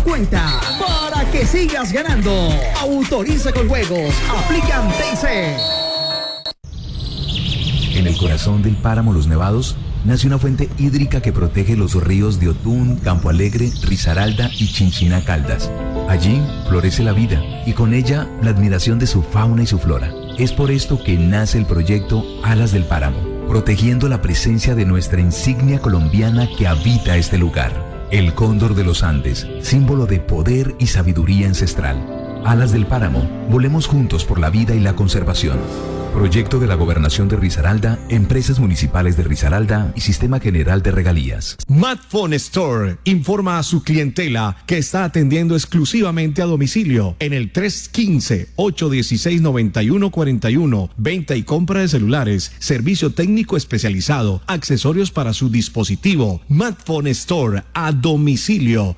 tu cuenta para que sigas ganando. Autoriza con juegos. Aplican TIC. En el corazón del páramo Los Nevados nace una fuente hídrica que protege los ríos de Otún, Campo Alegre, Risaralda y Chinchiná Caldas. Allí florece la vida y con ella la admiración de su fauna y su flora. Es por esto que nace el proyecto Alas del Páramo, protegiendo la presencia de nuestra insignia colombiana que habita este lugar. El cóndor de los Andes, símbolo de poder y sabiduría ancestral. Alas del Páramo, volemos juntos por la vida y la conservación. Proyecto de la Gobernación de Risaralda, Empresas Municipales de Risaralda y Sistema General de Regalías. Madphone Store informa a su clientela que está atendiendo exclusivamente a domicilio en el 315-816-9141. Venta y compra de celulares, servicio técnico especializado, accesorios para su dispositivo. Madphone Store a domicilio.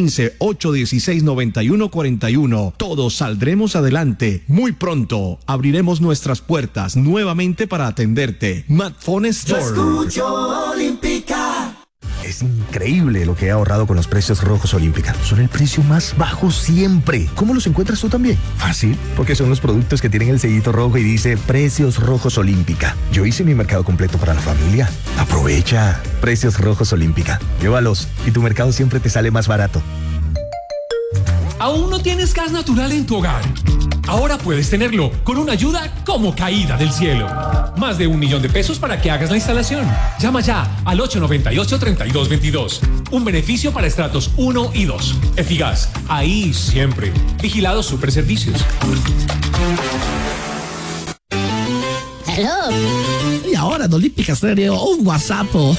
315-816-9141. Todos saldremos adelante. Muy pronto abriremos nuestras puertas nuevamente para atenderte. Madphone Store. Yo escucho Olímpica. Es increíble lo que he ahorrado con los precios rojos Olímpica. Son el precio más bajo siempre. ¿Cómo los encuentras tú también? Fácil, porque son los productos que tienen el sellito rojo y dice Precios Rojos Olímpica. Yo hice mi mercado completo para la familia. Aprovecha. Precios Rojos Olímpica. Llévalos y tu mercado siempre te sale más barato. ¿Aún no tienes gas natural en tu hogar? Ahora puedes tenerlo con una ayuda como caída del cielo. Más de 1 millón de pesos para que hagas la instalación. Llama ya al 898-3222. Un beneficio para estratos 1 y 2. Efigas, ahí siempre. Vigilados Superservicios. Hello. Y ahora en Olímpica Stereo, un WhatsApp. Oh.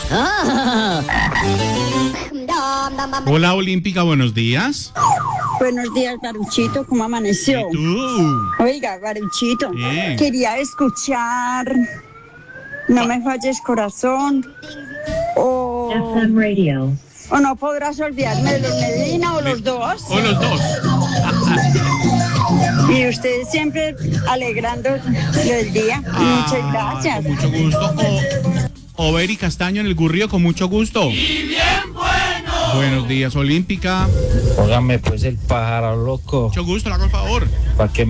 Hola Olímpica, buenos días. Buenos días, Garuchito, ¿cómo amaneció? ¿Y tú? Oiga, Garuchito, Bien. quería escuchar No me falles corazón o FM Radio. O no podrás olvidarme de los Medina o los dos. O los dos. Y ustedes siempre alegrando el día. Muchas gracias. Con mucho gusto. Over y Castaño en el Gurrío, con mucho gusto. ¡Y bien bueno! Buenos días, Olímpica. Póngame pues el pájaro loco. Mucho gusto, le hago el favor. Para que